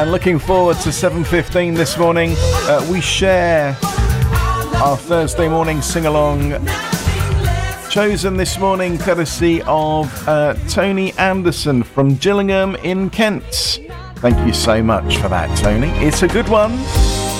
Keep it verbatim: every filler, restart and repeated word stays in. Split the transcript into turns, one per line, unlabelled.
And looking forward to seven fifteen this morning. Uh, we share our Thursday morning sing-along, chosen this morning courtesy of uh, Tony Anderson from Gillingham in Kent. Thank you so much for that, Tony. It's a good one.